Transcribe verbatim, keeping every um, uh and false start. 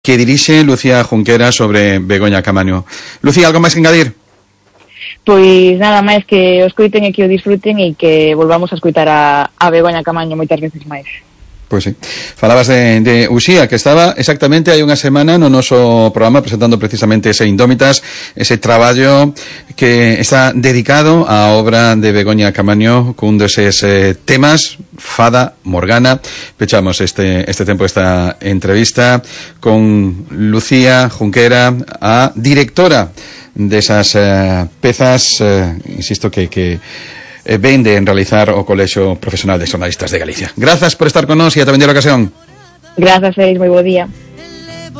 que dirixe Lucía Junquera sobre Begoña Camaño. Lucía, algo máis que engadir? Pois nada máis que o escoiten e que o disfruten e que volvamos a escoitar a, a Begoña Camaño moitas veces máis. Pois sí. Falabas de, de Uxía, que estaba exactamente hai unha semana no noso programa presentando precisamente ese Indómitas, ese traballo que está dedicado á obra de Begoña Camaño cun deses eh, temas, Fada Morgana. Pechamos este, este tempo, esta entrevista con Lucía Junquera, a directora desas eh, pezas, eh, insisto que... que Eh, ven de realizar o Colexio Profesional de Xornalistas de Galicia. Grazas por estar con nós e ata vendera ocasión. Grazas, Eis, moi bo día.